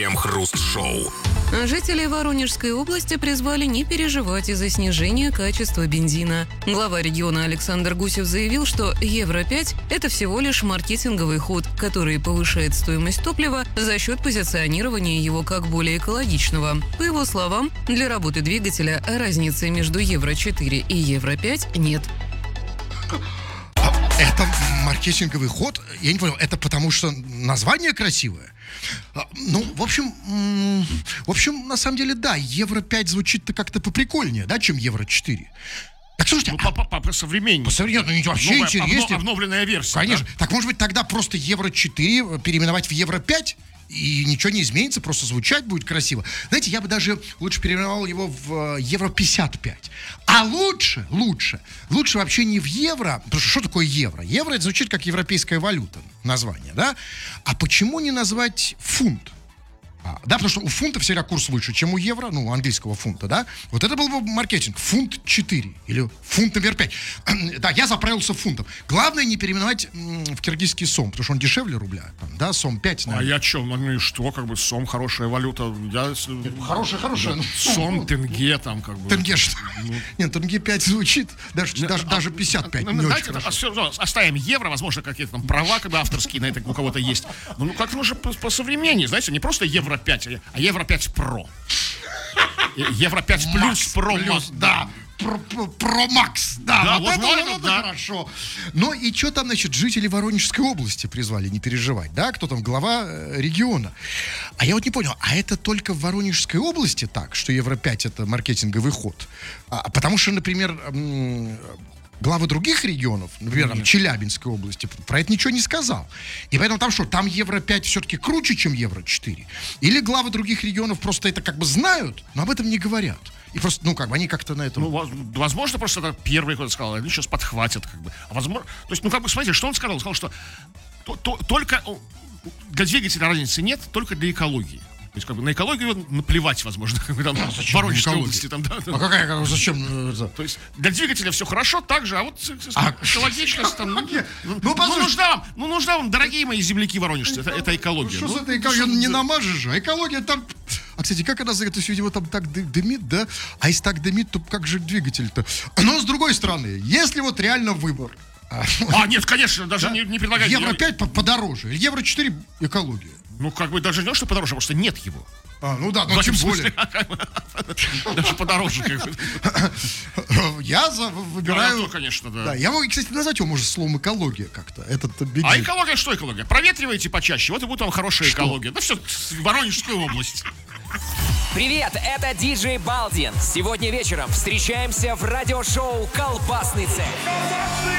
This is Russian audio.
Крем-хруст-шоу. Жители Воронежской области призвали не переживать из-за снижения качества бензина. Глава региона Александр Гусев заявил, что Евро-5 – это всего лишь маркетинговый ход, который повышает стоимость топлива за счет позиционирования его как более экологичного. По его словам, для работы двигателя разницы между Евро-4 и Евро-5 нет. Это маркетинговый ход? Я не понял, это потому что название красивое? Ну, в общем, на самом деле, да, Евро-5 звучит-то как-то поприкольнее, да, чем Евро-4. Так слушайте, По современнее. по современному, вообще интереснее. Обновленная версия. Конечно. Да? Так может быть тогда просто Евро-4 переименовать в Евро-5? И ничего не изменится, просто звучать будет красиво. Знаете, я бы даже лучше переименовал его в Евро-55. А лучше вообще не в евро, потому что такое евро? Евро это звучит как европейская валюта, название, да? А почему не назвать фунт? Да, потому что у фунта всегда курс выше, чем у евро, ну, у английского фунта, да? Вот это был бы маркетинг. Фунт 4 или фунт номер 5. Да, я заправился фунтом. Главное не переименовать в киргизский сом, потому что он дешевле рубля. Там, да, сом 5. А я что, ну и что, как бы сом хорошая валюта. Хорошая. Сом, тенге там как бы. Тенге что? Нет, тенге 5 звучит, даже 55 не очень хорошо. Оставим евро, возможно, какие-то там права как бы авторские на это у кого-то есть. Ну, как-то уже по современнее, знаете, не просто евро 5, а Евро 5 Про. Евро 5 плюс Про. Да. Про Макс. Да, вот это хорошо. Ну и что там, значит, жители Воронежской области призвали не переживать, да? Кто там глава региона? А я вот не понял, а это только в Воронежской области так, что Евро 5 это маркетинговый ход? Потому что, например, главы других регионов, например, там, Челябинской области, про это ничего не сказал. И поэтому там что, там Евро-5 все-таки круче, чем Евро-4? Или главы других регионов просто это как бы знают, но об этом не говорят? И просто, ну, как бы, они как-то на этом... Ну, возможно, просто это первый, кто сказал, они сейчас подхватят, как бы. А возможно... То есть, ну, как бы, смотрите, что он сказал? Он сказал, что только для двигателя разницы нет, только для экологии. То есть, как бы, на экологию наплевать, возможно, как бы, там, в Воронежской области. Там, да, а какая, зачем? То есть, для двигателя все хорошо, так же, а вот экологичность там... нужна вам, дорогие мои земляки воронежцы, это экология. Что с этой экологией? Не намажешь же, экология там... А, кстати, как она за это все, видимо, там так дымит, да? А если так дымит, то как же двигатель-то? Но, с другой стороны, если вот реально выбор... Нет, конечно, даже не предлагать... Евро-5 подороже, Евро-4 экология. Ну, как бы даже не то, что подороже, потому что нет его. Ну да, но тем более. Даже подороже. Я выбираю... Ну, конечно, да. Я могу, кстати, назвать его, может, словом экология как-то. А экология что экология? Проветривайте почаще, вот и будет вам хорошая экология. Да все, Воронежская область. Привет, это диджей Балдин. Сегодня вечером встречаемся в радиошоу «Колбасный цех».